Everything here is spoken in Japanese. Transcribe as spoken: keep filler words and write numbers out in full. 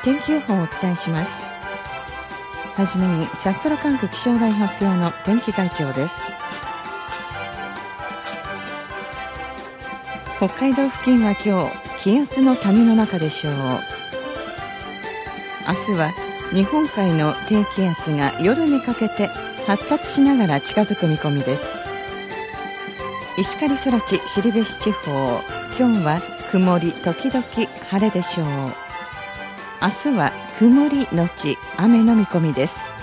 天気予報をお伝えします。はじめに札幌管区気象台発表の天気概況です。北海道付近は今日気圧の谷の中でしょう。明日は日本海の低気圧が夜にかけて発達しながら近づく見込みです。石狩空知後志地方、今日は曇り時々晴れでしょう。明日は曇りのち雨の見込みです。